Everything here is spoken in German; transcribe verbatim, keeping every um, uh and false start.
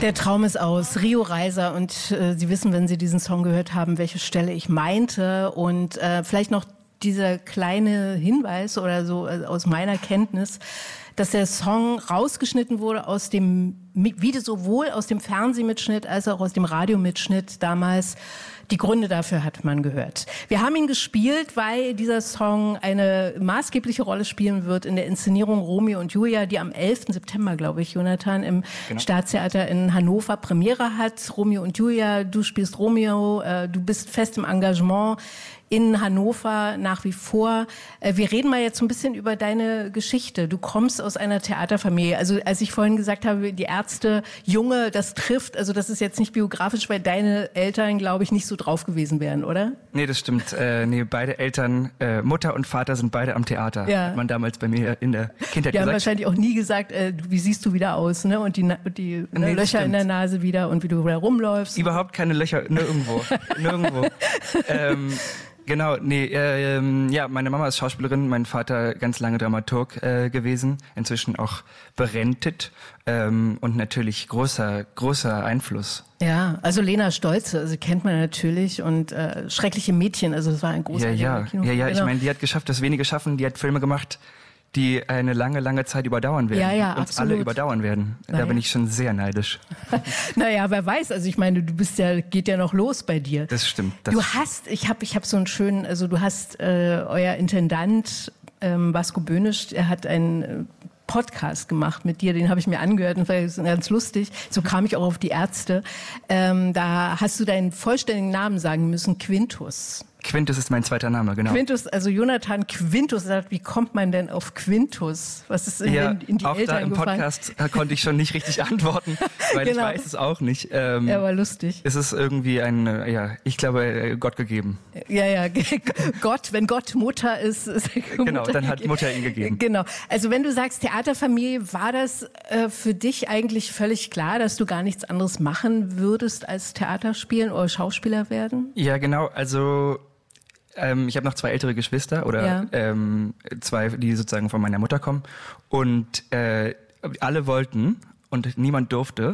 Der Traum ist aus. Rio Reiser. Und äh, Sie wissen, wenn Sie diesen Song gehört haben, welche Stelle ich meinte. Und äh, vielleicht noch dieser kleine Hinweis oder so äh, aus meiner Kenntnis, dass der Song rausgeschnitten wurde aus dem Video, sowohl aus dem Fernsehmitschnitt als auch aus dem Radiomitschnitt damals. Die Gründe dafür hat man gehört. Wir haben ihn gespielt, weil dieser Song eine maßgebliche Rolle spielen wird in der Inszenierung Romeo und Julia, die am elften September, glaube ich, Jonathan, im genau. Staatstheater in Hannover Premiere hat. Romeo und Julia, du spielst Romeo, äh, du bist fest im Engagement in Hannover nach wie vor. Äh, wir reden mal jetzt so ein bisschen über deine Geschichte. Du kommst aus einer Theaterfamilie. Also als ich vorhin gesagt habe, die Ärzte, Junge, das trifft, also das ist jetzt nicht biografisch, weil deine Eltern, glaube ich, nicht so drauf gewesen wären, oder? Nee, das stimmt. Äh, nee, beide Eltern, äh, Mutter und Vater sind beide am Theater. Ja. Hat man damals bei mir in der Kindheit die gesagt. Die haben wahrscheinlich auch nie gesagt, äh, wie siehst du wieder aus, ne? Und die, die nee, ne, Löcher in der Nase wieder und wie du wieder rumläufst. Überhaupt keine Löcher, nirgendwo. nirgendwo. ähm, Genau, nee, äh, ähm, ja, meine Mama ist Schauspielerin, mein Vater ganz lange Dramaturg äh, gewesen, inzwischen auch berentet ähm, und natürlich großer, großer Einfluss. Ja, also Lena Stolze, also kennt man natürlich und äh, Schreckliche Mädchen, also das war ein großer Ja, ja, Kino. ja, ja, genau. Ich meine, die hat geschafft, das wenige schaffen, die hat Filme gemacht, die eine lange, lange Zeit überdauern werden. Ja, ja, uns absolut. alle überdauern werden. Da naja. bin ich schon sehr neidisch. Naja, wer weiß, also ich meine, du bist ja, geht ja noch los bei dir. Das stimmt. Das du hast, ich habe ich hab so einen schönen, also du hast, äh, euer Intendant, ähm, Vasco Böhnisch, er hat einen äh, Podcast gemacht mit dir, den habe ich mir angehört und das ist ganz lustig. So kam ich auch auf die Ärzte. Ähm, da hast du deinen vollständigen Namen sagen müssen, Quintus. Quintus ist mein zweiter Name, genau. Quintus, also Jonathan Quintus sagt, wie kommt man denn auf Quintus? Was ist in, ja, in, in die auch Eltern da im gefallen? Podcast konnte ich schon nicht richtig antworten, weil genau. ich weiß es auch nicht. Ähm, ja, war lustig. Es ist irgendwie ein, ja, ich glaube, Gott gegeben. Ja, ja, Gott, wenn Gott Mutter ist. ist genau, Mutter dann hat Mutter ihn gegeben. Genau. Also wenn du sagst Theaterfamilie, war das äh, für dich eigentlich völlig klar, dass du gar nichts anderes machen würdest als Theater spielen oder Schauspieler werden? Ja, genau. Also Ähm, ich habe noch zwei ältere Geschwister oder ja. ähm, zwei, die sozusagen von meiner Mutter kommen und äh, alle wollten und niemand durfte.